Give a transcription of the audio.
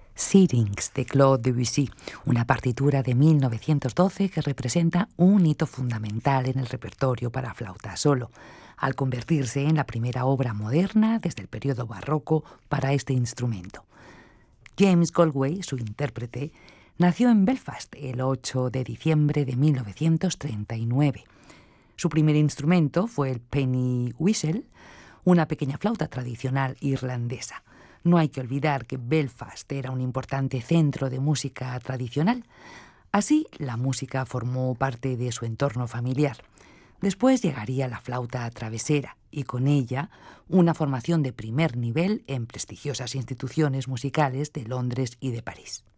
Syrinx de Claude Debussy, una partitura de 1912 que representa un hito fundamental en el repertorio para flauta solo, al convertirse en la primera obra moderna desde el periodo barroco para este instrumento. James Galway, su intérprete, nació en Belfast el 8 de diciembre de 1939. Su primer instrumento fue el penny whistle, una pequeña flauta tradicional irlandesa. No hay que olvidar que Belfast era un importante centro de música tradicional. Así, la música formó parte de su entorno familiar. Después llegaría la flauta travesera y con ella una formación de primer nivel en prestigiosas instituciones musicales de Londres y de París.